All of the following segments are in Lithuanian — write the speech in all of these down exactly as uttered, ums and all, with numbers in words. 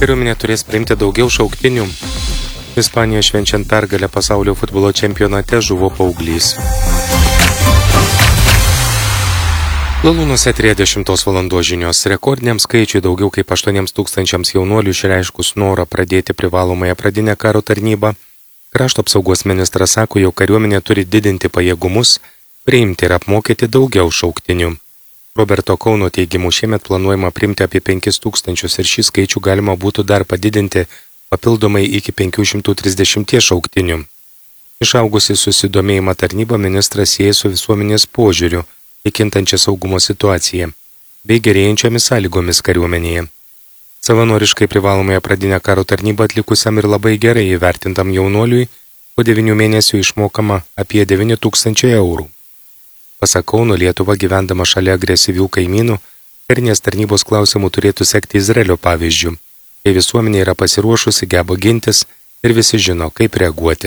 Kariuomenė turės priimti daugiau šauktinių. Ispanijoje švenčiant pergalę pasaulio futbolo čempionate žuvo paauglys. Lalūnuose trisdešimtos valandos žinios. Rekordiniam skaičiui daugiau kaip aštuoniems tūkstančiams jaunuolių išreiškus norą pradėti privalomąją pradinę karo tarnybą, krašto apsaugos ministras sako, jog kariuomenė turi didinti pajėgumus, priimti ir apmokyti daugiau šauktinių. Roberto Kauno teigimu šiemet planuojama priimti apie penkis tūkstančius ir šį skaičių galima būtų dar padidinti papildomai iki penkių šimtų trisdešimties šauktinių. Išaugusi susidomėjimą tarnybą ministras sieja su visuomenės požiūriu į kintančią saugumo situaciją bei gerėjančiomis sąlygomis kariuomenėje. Savanoriškai privalomąją pradinę karo tarnybą atlikusiam ir labai gerai įvertintam jaunuoliui po devynių mėnesių išmokama apie devyni tūkstančiai eurų. Pasak Kauno, Lietuva gyvendama šalia agresyvių kaimynų, karinės tarnybos klausimų turėtų sekti Izraelio pavyzdžių, kai visuomenė yra pasiruošusi, geba gintis ir visi žino, kaip reaguoti.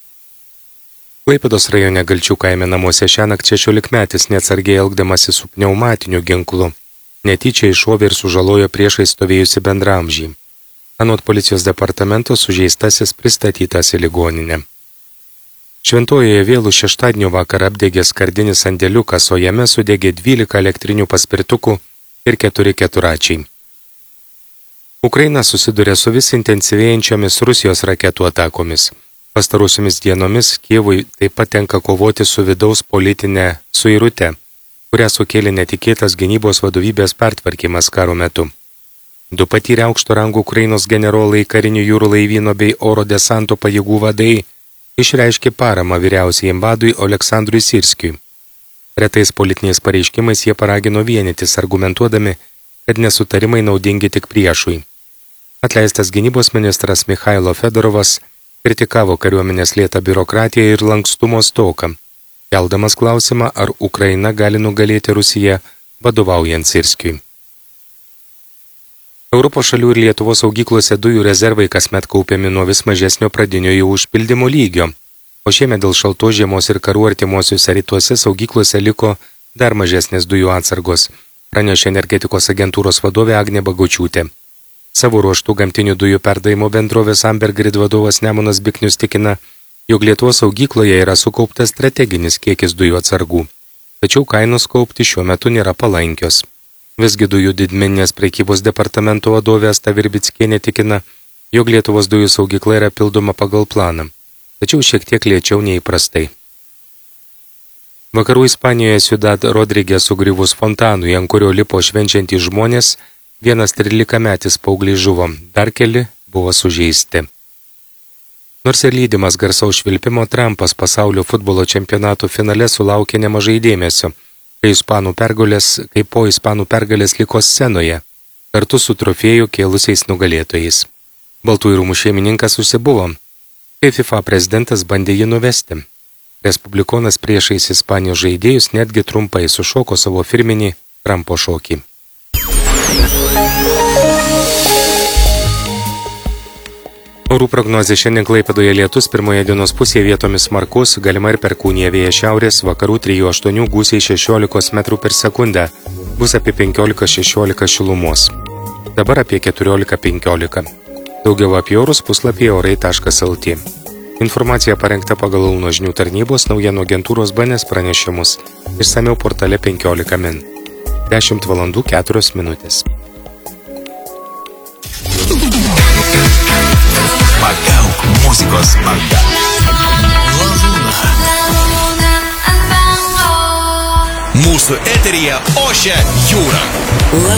Klaipėdos rajone Galčių kaime namuose šiąnakt šešiolikmetis neatsargiai elgdamasi su pneumatiniu ginklu netyčia iššovė ir sužalojo priešais stovėjusi bendraamžį. Anot policijos departamento sužeistasis pristatytas į ligoninę. Šventojoje vėlų šeštadienio vakarą apdegė skardinis sandėliukas, o jame sudegė dvylika elektrinių paspirtukų ir keturi keturračiai. Ukraina susiduria su vis intensyvėjančiomis Rusijos raketų atakomis. Pastarusiomis dienomis Kijevui taip pat tenka kovoti su vidaus politinė suirute, kurią sukėlė netikėtas gynybos vadovybės pertvarkymas karo metu. Du patyrę aukšto rango Ukrainos generolai, karinių jūrų laivyno bei oro desanto pajėgų vadai išreiškė paramą vyriausiajam vadui Oleksandrui Sirskiui. Retais politiniais pareiškimais jie paragino vienytis, argumentuodami, kad nesutarimai naudingi tik priešui. Atleistas gynybos ministras Michailo Fedorovas kritikavo kariuomenės lėtą biurokratiją ir lankstumo stoką, keldamas klausimą, ar Ukraina gali nugalėti Rusiją vadovaujant Sirskiui. Europos šalių ir Lietuvos saugyklose dujų rezervai kasmet kaupiami nuo vis mažesnio pradinio jų užpildymo lygio, o šiemet dėl šaltos žiemos ir karų artimuosiuose rytuose saugyklose liko dar mažesnės dujų atsargos, pranešė energetikos agentūros vadovė Agnė Bagočiūtė. Savo ruoštų gamtinių dujų perdavimo bendrovės Ambergrid vadovas Nemunas Biknius tikina, jog Lietuvos saugykloje yra sukauptas strateginis kiekis dujų atsargų, tačiau kainos kaupti šiuo metu nėra palankios. Visgi dujų didmeninės prekybos departamento vadovė Asta Virbickienė tikina, jog Lietuvos dujų saugykla yra pildoma pagal planą, tačiau šiek tiek lėčiau nei įprastai. Vakarų Ispanijoje Ciudad Rodrige sugriuvus fontanui, ant kurio lipo švenčiantys žmonės, vienas trylikametis paauglys žuvo, dar keli buvo sužeisti. Nors ir lydimas garsaus švilpimo, Trumpas pasaulio futbolo čempionato finale sulaukė nemažai dėmesio, kai, ispanų pergalės, kai po ispanų pergalės liko scenoje, kartu su trofėjų kėlusiais nugalėtojais. Baltųjų rūmų šeimininkas užsibuvo, kai FIFA prezidentas bandė jį nuvesti. Respublikonas priešais Ispanijos žaidėjus netgi trumpai sušoko savo firminį Trumpo šokį. Orų prognozė: šiandien Klaipėdoje lietus, pirmoje dienos pusėje vietomis smarkus, galima ir perkūnija, vėjas šiaurės, vakarų trijų aštuonių, gūsiai šešiolikos metrų per sekundę, bus apie penkiolika šešiolika šilumos. Dabar apie keturiolika penkiolika. Daugiau apie orus puslapyje orai taškas lt. Informacija parengta pagal Launo žinių tarnybos naujienų agentūros B N S pranešimus. Išsamiau portale penkiolika min. dešimt valandų keturios minutės. Pagauk muzikos banga. Mūsų eteryje ošia jūra.